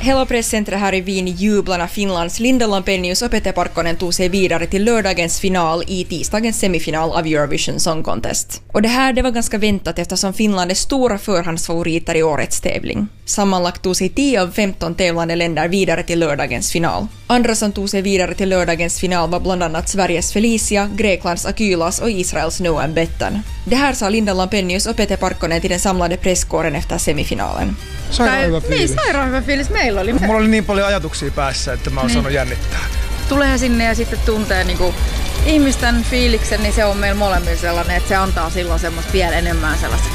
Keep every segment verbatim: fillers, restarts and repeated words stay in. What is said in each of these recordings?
Hela presscentret här i Wien jublar när Finlands Linda Lampenius och Pete Parkkonen tog sig vidare till lördagens final i tisdagens semifinal av Eurovision Song Contest. Och det här det var ganska väntat eftersom Finland är stora förhandsfavoriter i årets tävling. Sammanlagt tog sig tio av femton tävlande länder vidare till lördagens final. Andra som tog sig vidare till lördagens final var bland annat Sveriges Felicia, Greklands Akylas och Israels Noam Bettan. Det här sa Linda Lampenius och Pete Parkkonen till den samlade presskåren efter semifinalen. Sairaan hyvä fiilis. Niin, sairaan hyvä fiilis meillä oli. Mulla oli niin paljon ajatuksia päässä, että mä oon niin. saanut jännittää. Tulee sinne ja sitten tuntee niinku ihmisten fiiliksen, niin se on meillä molemmilla sellainen, että se antaa silloin semmoista vielä enemmän sellaista.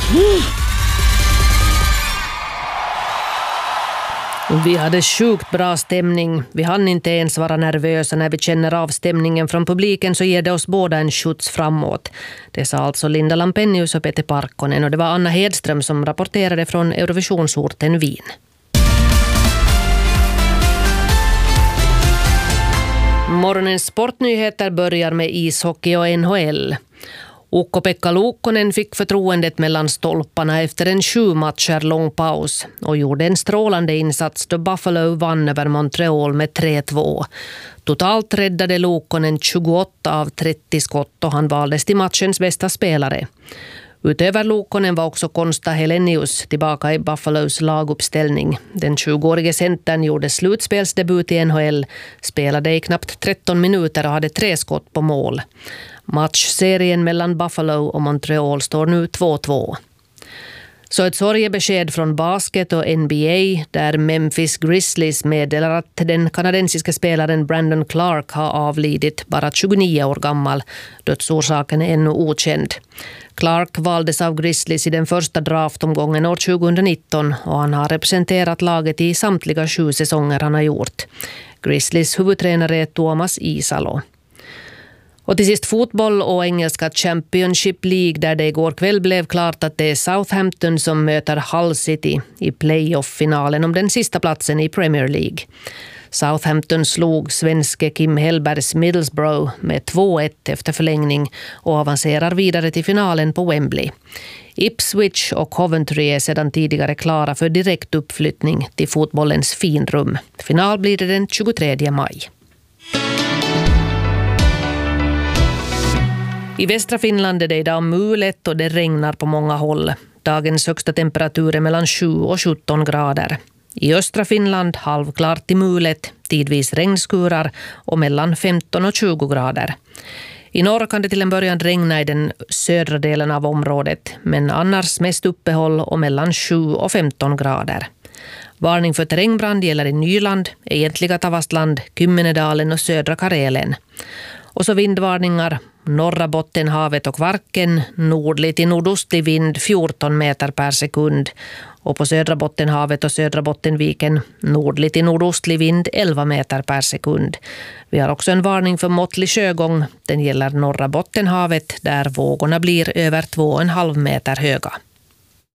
Vi hade sjukt bra stämning. Vi hann inte ens vara nervösa. När vi känner av stämningen från publiken så ger det oss båda en skjuts framåt. Det sa alltså Linda Lampenius och Pete Parkkonen, och det var Anna Hedström som rapporterade från Eurovisionsorten Wien. Morgonens sportnyheter börjar med ishockey och N H L. Ukko-Pekka Luukkonen fick förtroendet mellan stolparna efter en sju matcher lång paus och gjorde en strålande insats då Buffalo vann över Montreal med tre två. Totalt räddade Luukkonen tjugoåtta av trettio skott och han valdes till matchens bästa spelare. Utöver Luukkonen var också Konsta Helenius tillbaka i Buffalos laguppställning. Den tjugoårige centern gjorde slutspelsdebut i N H L, spelade i knappt tretton minuter och hade tre skott på mål. Matchserien mellan Buffalo och Montreal står nu två två. Så ett sorgebesked från basket och N B A där Memphis Grizzlies meddelar att den kanadensiska spelaren Brandon Clark har avlidit, bara tjugonio år gammal. Dödsorsaken är ännu okänd. Clark valdes av Grizzlies i den första draftomgången år tjugonitton och han har representerat laget i samtliga sju säsonger han har gjort. Grizzlies huvudtränare är Tuomas Isalo. Och till sist fotboll och engelska Championship League där det igår kväll blev klart att det är Southampton som möter Hull City i playoff-finalen om den sista platsen i Premier League. Southampton slog svenske Kim Hellbergs Middlesbrough med två ett efter förlängning och avancerar vidare till finalen på Wembley. Ipswich och Coventry är sedan tidigare klara för direkt uppflyttning till fotbollens finrum. Final blir det den tjugotredje maj. I västra Finland är det idag mulet och det regnar på många håll. Dagens högsta temperatur är mellan sju och sjutton grader. I östra Finland halvklart till mulet, tidvis regnskurar och mellan femton och tjugo grader. I norr kan det till en början regna i den södra delen av området, men annars mest uppehåll och mellan sju och femton grader. Varning för terrängbrand gäller i Nyland, egentliga Tavastland, Kymmenedalen och södra Karelen. Och så vindvarningar, norra Bottenhavet och Kvarken, nordlig till nordostlig vind fjorton meter per sekund. Och på södra Bottenhavet och södra Bottenviken, nordlig till nordostlig vind elva meter per sekund. Vi har också en varning för måttlig sjögång. Den gäller norra Bottenhavet där vågorna blir över två och en halv meter höga.